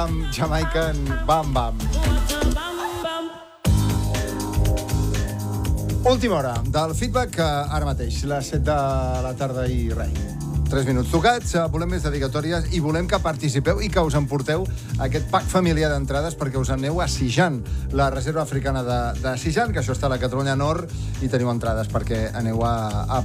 amb Jamaican Bam Bam. Última hora del feedback, ara mateix, les 7 de la tarda i res. 3 minuts tocats, volem més dedicatòries i volem que participeu i que us emporteu aquest pack familiar d'entrades perquè us aneu a Sijan, la reserva africana de Sijan, que això està a la Catalunya Nord, i teniu entrades perquè aneu a